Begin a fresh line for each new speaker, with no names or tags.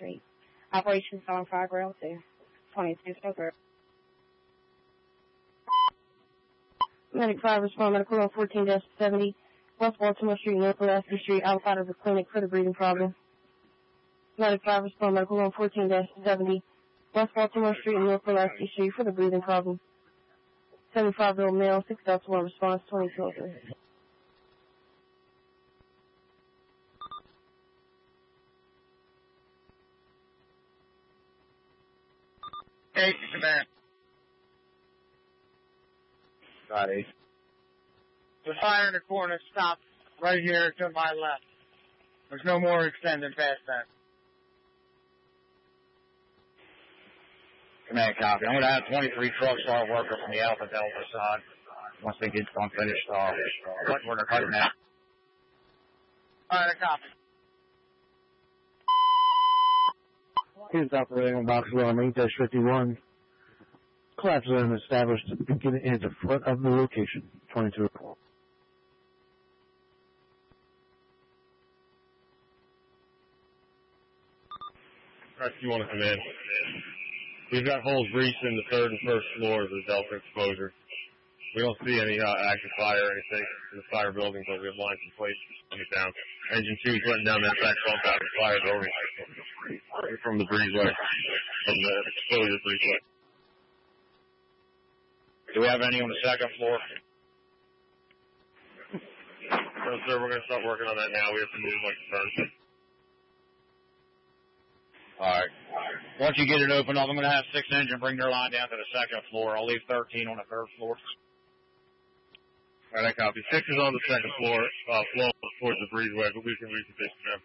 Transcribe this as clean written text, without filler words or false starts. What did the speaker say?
Street. Operation on Fire Ground 2. 2203. Medic 5 respond medical on 14-70. West Baltimore Street, North Pulaski Street, outside of the clinic for the breathing problem. Medic 5 respond medical on 14-70. West Baltimore Street, North Pulaski Street for the breathing problem. 75-year-old male, 6-1 response, 2203.
Hey, command.
Got it.
The fire in the corner stopped right here to my left. There's no more extending past that.
Command copy. I'm going to have 23 trucks start working from the Alpha Delta side once they get done finished what we're cutting out.
Alright, I copy.
Here's operating on box alarm 8-51. Collapse zone established at the beginning and the front of the location. 22.
You want to come in. We've got holes breached in the third and first floor of the Delta exposure. We don't see any active fire or anything in the fire building, but we have lines in place to slow it down. Engine 2 is letting down that back pump out of the fire building from the breezeway, from the exposure breezeway.
Do we have any on the second floor?
No, sir, we're going to start working on that now. We have to move like the furnace.
Alright. Once you get it open up, I'm going to have 6 engine bring their line down to the second floor. I'll leave 13 on the third floor.
Alright, I copy. 6 is on the second floor, flow towards the breezeway, but we can reposition them.